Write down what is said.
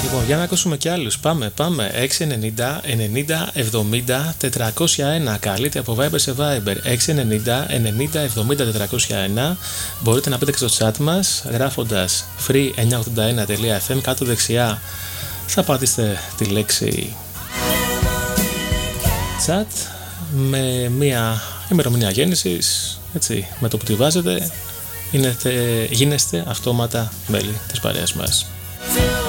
Λοιπόν, για να ακούσουμε κι άλλους. Πάμε. 690 90 70 401. Καλείτε από Viber σε Viber. 690 90 70 401. Μπορείτε να μπείτε και στο chat μας γράφοντας free981.fm. Κάτω δεξιά θα πατήσετε τη λέξη chat με μια ημερομηνία γέννησης. Έτσι, με το που τη βάζετε γίνεστε αυτόματα μέλη της παρέας μας.